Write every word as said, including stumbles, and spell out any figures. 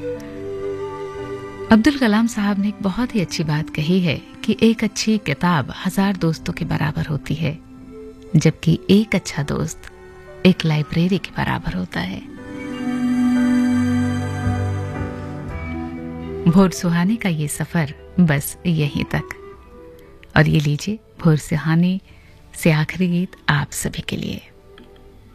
अब्दुल कलाम साहब ने एक बहुत ही अच्छी बात कही है कि एक अच्छी किताब हजार दोस्तों के बराबर होती है, जबकि एक अच्छा दोस्त एक लाइब्रेरी के बराबर होता है। भोर सुहाने का ये सफर बस यहीं तक। और ये लीजिए भोर सुहाने से आखिरी गीत आप सभी के लिए।